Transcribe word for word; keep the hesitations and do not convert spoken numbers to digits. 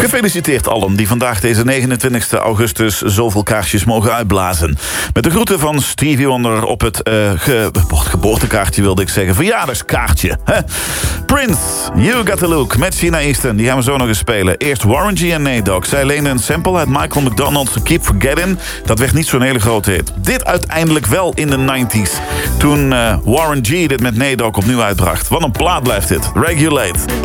Gefeliciteerd allen die vandaag deze negenentwintigste augustus zoveel kaarsjes mogen uitblazen. Met de groeten van Stevie Wonder op het uh, ge geboortekaartje wilde ik zeggen. Verjaardagskaartje. Hè? Prince, You Got The Look met China Easton. Die gaan we zo nog eens spelen. Eerst Warren G en Nate Dogg. Zij leenden een sample uit Michael McDonald's Keep Forgetting. Dat werd niet zo'n hele grote hit. Dit uiteindelijk wel in de nineties. Toen uh, Warren G dit met Nate Dogg opnieuw uitbracht. Wat een plaat blijft dit. Regulate.